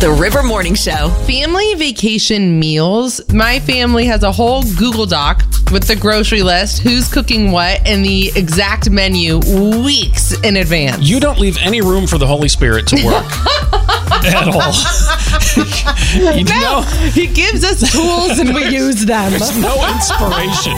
The River Morning Show. Family vacation meals. My family has a whole Google Doc with the grocery list, who's cooking what, and the exact menu weeks in advance. You don't leave any room for the Holy Spirit to work at all. He gives us tools and we use them. There's no inspiration.